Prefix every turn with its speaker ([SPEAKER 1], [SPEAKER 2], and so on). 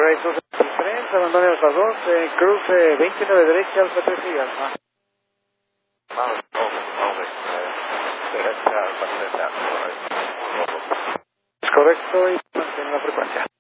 [SPEAKER 1] Correcto, 63, San Antonio Alfa 2, cruce 29 derecha, Alfa 3 y Alfa. Es correcto y mantiene la frecuencia.